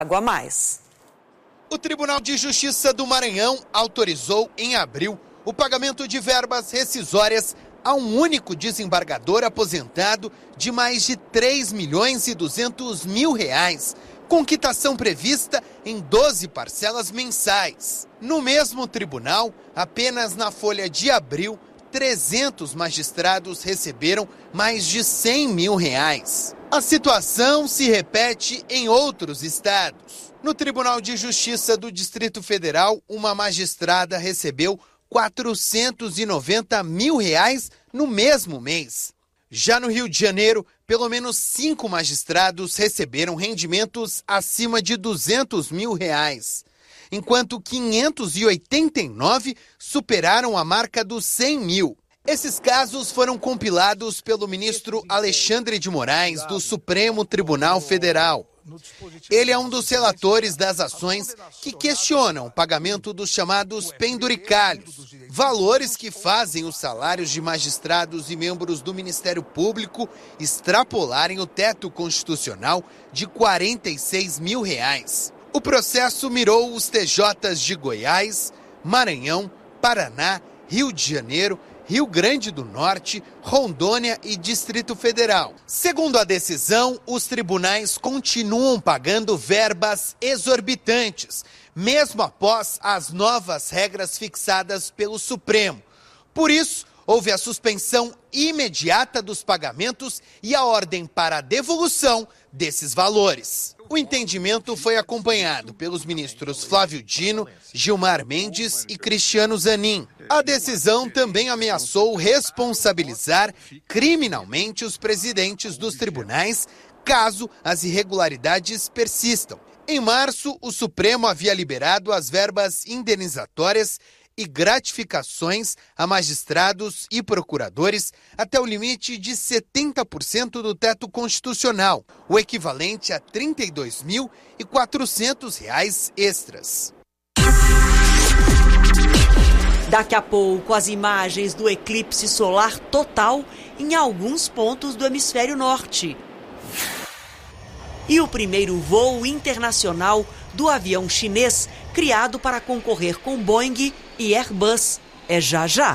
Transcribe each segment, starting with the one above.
Água a mais. O Tribunal de Justiça do Maranhão autorizou, em abril, o pagamento de verbas rescisórias a um único desembargador aposentado de mais de R$3.200.000, com quitação prevista em 12 parcelas mensais. No mesmo tribunal, apenas na folha de abril, 300 magistrados receberam mais de R$100 mil. A situação se repete em outros estados. No Tribunal de Justiça do Distrito Federal, uma magistrada recebeu R$490 mil no mesmo mês. Já no Rio de Janeiro, pelo menos 5 magistrados receberam rendimentos acima de R$200 mil, enquanto 589 superaram a marca dos 100 mil. Esses casos foram compilados pelo ministro Alexandre de Moraes, do Supremo Tribunal Federal. Ele é um dos relatores das ações que questionam o pagamento dos chamados penduricalhos, valores que fazem os salários de magistrados e membros do Ministério Público extrapolarem o teto constitucional de R$46 mil. O processo mirou os TJs de Goiás, Maranhão, Paraná, Rio de Janeiro, Rio Grande do Norte, Rondônia e Distrito Federal. Segundo a decisão, os tribunais continuam pagando verbas exorbitantes, mesmo após as novas regras fixadas pelo Supremo. Por isso, houve a suspensão imediata dos pagamentos e a ordem para a devolução desses valores. O entendimento foi acompanhado pelos ministros Flávio Dino, Gilmar Mendes e Cristiano Zanin. A decisão também ameaçou responsabilizar criminalmente os presidentes dos tribunais, caso as irregularidades persistam. Em março, o Supremo havia liberado as verbas indenizatórias e gratificações a magistrados e procuradores até o limite de 70% do teto constitucional, o equivalente a R$ 32.400 extras. Daqui a pouco, as imagens do eclipse solar total em alguns pontos do hemisfério norte. E o primeiro voo internacional do avião chinês criado para concorrer com Boeing e Airbus. É já já.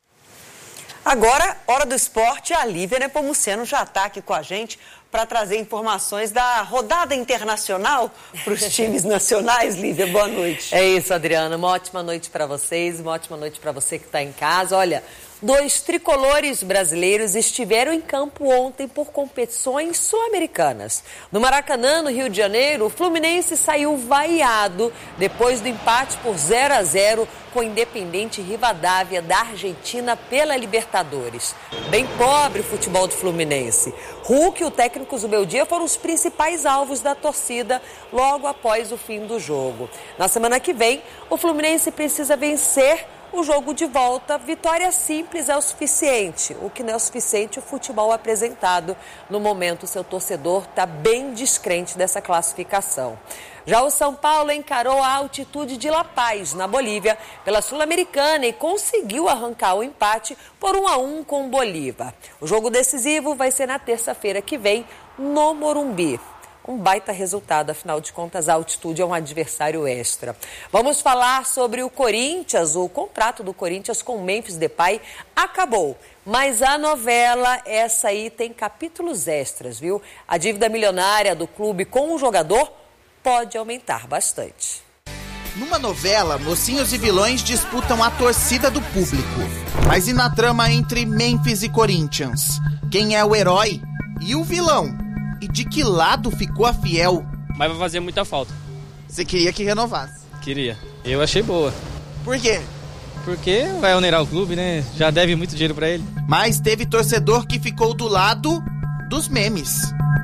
Agora, hora do esporte, a Lívia Nepomuceno já está aqui com a gente para trazer informações da rodada internacional para os times nacionais. Lívia, boa noite. É isso, Adriana. Uma ótima noite para vocês, uma ótima noite para você que está em casa. Olha, 2 tricolores brasileiros estiveram em campo ontem por competições sul-americanas. No Maracanã, no Rio de Janeiro, o Fluminense saiu vaiado depois do empate por 0-0 com o Independiente Rivadavia da Argentina pela Libertadores. Bem pobre o futebol do Fluminense. Hulk e o técnico Zubeldia foram os principais alvos da torcida logo após o fim do jogo. Na semana que vem, o Fluminense precisa vencer o jogo de volta. Vitória simples é o suficiente. O que não é o suficiente, o futebol apresentado. No momento, o seu torcedor está bem descrente dessa classificação. Já o São Paulo encarou a altitude de La Paz, na Bolívia, pela Sul-Americana e conseguiu arrancar o empate por 1-1 com o Bolívar. O jogo decisivo vai ser na terça-feira que vem, no Morumbi. Um baita resultado, afinal de contas, a altitude é um adversário extra. Vamos falar sobre o Corinthians. O contrato do Corinthians com o Memphis Depay acabou. Mas a novela, essa aí tem capítulos extras, viu? A dívida milionária do clube com o jogador pode aumentar bastante. Numa novela, mocinhos e vilões disputam a torcida do público. Mas e na trama entre Memphis e Corinthians? Quem é o herói e o vilão? E de que lado ficou a Fiel? Mas vai fazer muita falta. Você queria que renovasse? Queria. Eu achei boa. Por quê? Porque vai onerar o clube, né? Já deve muito dinheiro pra ele. Mas teve torcedor que ficou do lado dos memes.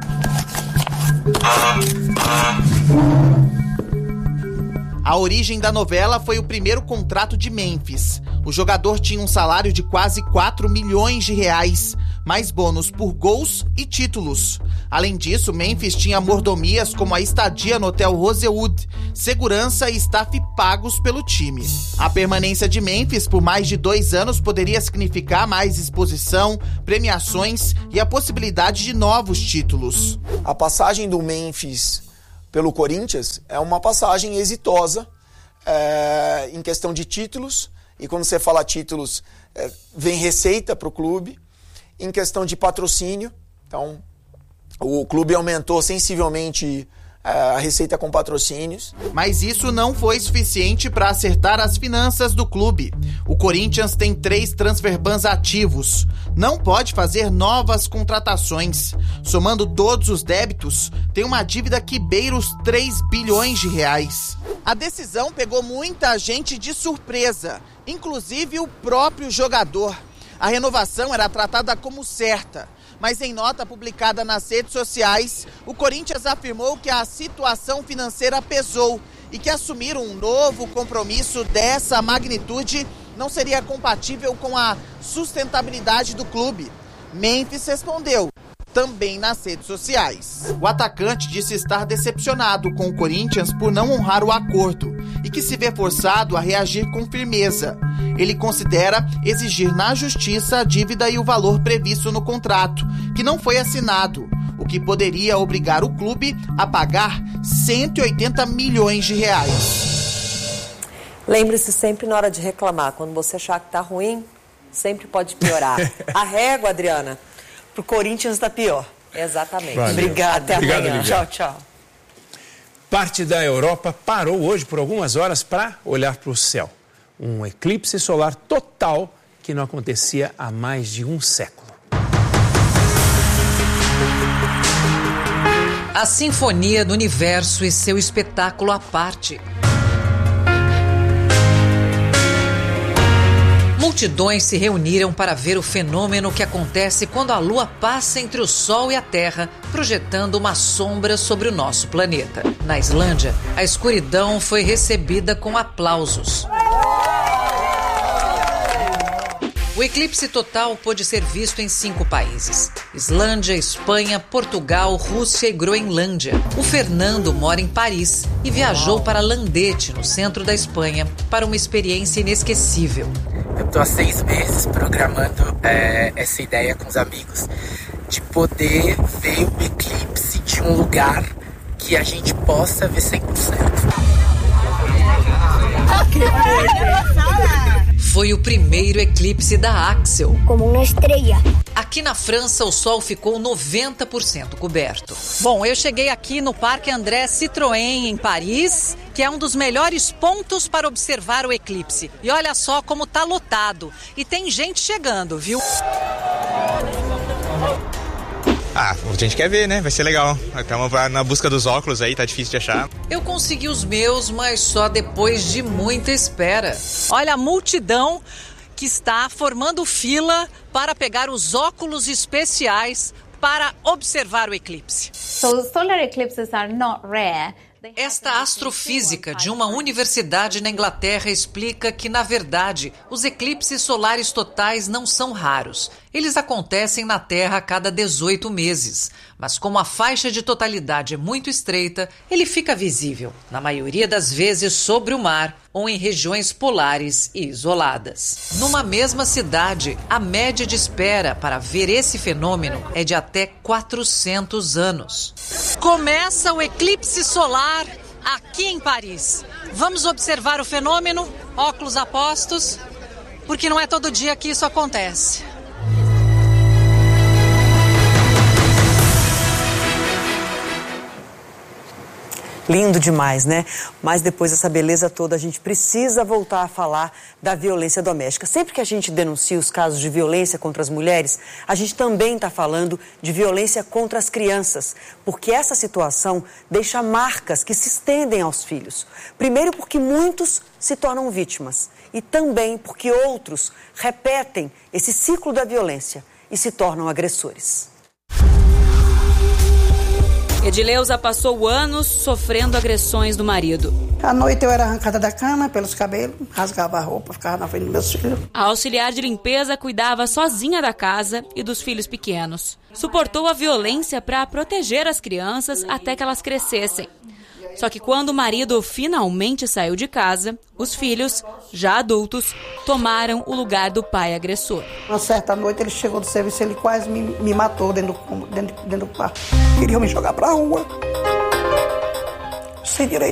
A origem da novela foi o primeiro contrato de Memphis. O jogador tinha um salário de quase 4 milhões de reais, mais bônus por gols e títulos. Além disso, Memphis tinha mordomias como a estadia no Hotel Rosewood, segurança e staff pagos pelo time. A permanência de Memphis por mais de 2 anos poderia significar mais exposição, premiações e a possibilidade de novos títulos. A passagem do Memphis pelo Corinthians é uma passagem exitosa em questão de títulos, e quando você fala títulos, vem receita para o clube. Em questão de patrocínio, então o clube aumentou sensivelmente a receita com patrocínios. Mas isso não foi suficiente para acertar as finanças do clube. O Corinthians tem 3 transfer bans ativos. Não pode fazer novas contratações. Somando todos os débitos, tem uma dívida que beira os 3 bilhões de reais. A decisão pegou muita gente de surpresa, inclusive o próprio jogador. A renovação era tratada como certa, mas em nota publicada nas redes sociais, o Corinthians afirmou que a situação financeira pesou e que assumir um novo compromisso dessa magnitude não seria compatível com a sustentabilidade do clube. Memphis respondeu, também nas redes sociais. O atacante disse estar decepcionado com o Corinthians por não honrar o acordo e que se vê forçado a reagir com firmeza. Ele considera exigir na justiça a dívida e o valor previsto no contrato, que não foi assinado, o que poderia obrigar o clube a pagar 180 milhões de reais. Lembre-se sempre na hora de reclamar, quando você achar que tá ruim, sempre pode piorar. A régua, Adriana, pro Corinthians tá pior. Exatamente. Valeu. Obrigada. Até amanhã. Lívia. Tchau, tchau. Parte da Europa parou hoje por algumas horas para olhar para o céu. Um eclipse solar total que não acontecia há mais de um século. A Sinfonia do Universo e seu espetáculo à parte. Multidões se reuniram para ver o fenômeno que acontece quando a Lua passa entre o Sol e a Terra, projetando uma sombra sobre o nosso planeta. Na Islândia, a escuridão foi recebida com aplausos. O eclipse total pôde ser visto em 5 países: Islândia, Espanha, Portugal, Rússia e Groenlândia. O Fernando mora em Paris e viajou para Landete, no centro da Espanha, para uma experiência inesquecível. Eu estou há 6 meses programando essa ideia com os amigos de poder ver o eclipse de um lugar que a gente possa ver 100%. Foi o primeiro eclipse da Axel. Como uma estrela. Aqui na França, o sol ficou 90% coberto. Bom, eu cheguei aqui no Parque André Citroën, em Paris, que é um dos melhores pontos para observar o eclipse. E olha só como tá lotado. E tem gente chegando, viu? A gente quer ver, né? Vai ser legal. Estamos na busca dos óculos aí, tá difícil de achar. Eu consegui os meus, mas só depois de muita espera. Olha a multidão que está formando fila para pegar os óculos especiais para observar o eclipse. So solar eclipses are not rare. Esta astrofísica de uma universidade na Inglaterra explica que, na verdade, os eclipses solares totais não são raros. Eles acontecem na Terra a cada 18 meses. Mas como a faixa de totalidade é muito estreita, ele fica visível, na maioria das vezes sobre o mar ou em regiões polares e isoladas. Numa mesma cidade, a média de espera para ver esse fenômeno é de até 400 anos. Começa o eclipse solar aqui em Paris. Vamos observar o fenômeno, óculos a postos, porque não é todo dia que isso acontece. Lindo demais, né? Mas depois dessa beleza toda, a gente precisa voltar a falar da violência doméstica. Sempre que a gente denuncia os casos de violência contra as mulheres, a gente também está falando de violência contra as crianças, porque essa situação deixa marcas que se estendem aos filhos. Primeiro porque muitos se tornam vítimas e também porque outros repetem esse ciclo da violência e se tornam agressores. Edileuza passou anos sofrendo agressões do marido. À noite eu era arrancada da cama pelos cabelos, rasgava a roupa, ficava na frente dos meus filhos. A auxiliar de limpeza cuidava sozinha da casa e dos filhos pequenos. Suportou a violência para proteger as crianças até que elas crescessem. Só que quando o marido finalmente saiu de casa, os filhos, já adultos, tomaram o lugar do pai agressor. Uma certa noite ele chegou do serviço, ele quase me matou dentro do quarto. Queriam me jogar pra rua. Sei direito.